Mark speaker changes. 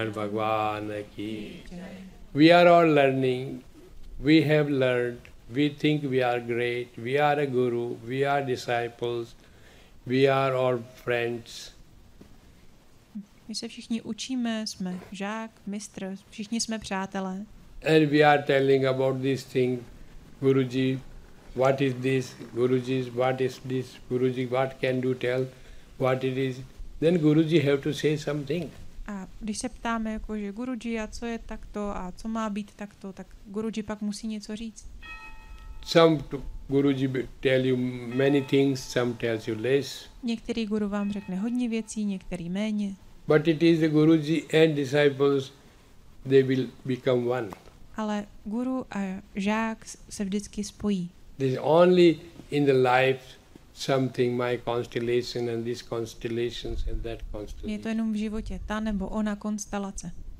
Speaker 1: Bhagwan ki. We are all learning. We have learned. We think we are great. We are a guru. We are disciples. We are all friends.
Speaker 2: My se všichni učíme, jsme žák, mistr, všichni jsme přátelé.
Speaker 1: And we are telling about this thing. Guruji, what is this? Guruji, what is this? Guruji, what can you tell? What it is? Then Guruji have to say something.
Speaker 2: A když se ptáme, jako, že Guruji, a co je takto a co má být takto, tak Guruji pak musí něco říct.
Speaker 1: Some Guruji tell you many things, some tells you less.
Speaker 2: Některý guru vám řekne hodně věcí, některý méně.
Speaker 1: But it is the Guruji and disciples, they will become one.
Speaker 2: Ale guru a žák se vždycky spojí.
Speaker 1: There is only in the life something, my constellation and these constellations and that constellation.
Speaker 2: Je to jenom v životě ta nebo ona konstelace.